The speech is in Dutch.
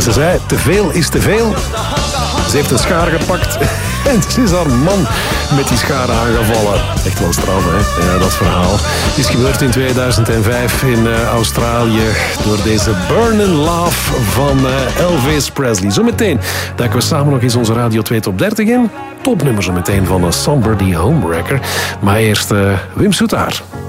Ze zei, te veel is te veel. Ze heeft een schaar gepakt en ze is haar man met die schaar aangevallen. Echt wel straf, hè? Ja, dat verhaal is gebeurd in 2005 in Australië door deze Burnin' Love van Elvis Presley. Zometeen duiken we samen nog eens onze Radio 2 Top 30 in. Topnummer zometeen van Somebody Homewrecker. Maar eerst Wim Soetaar.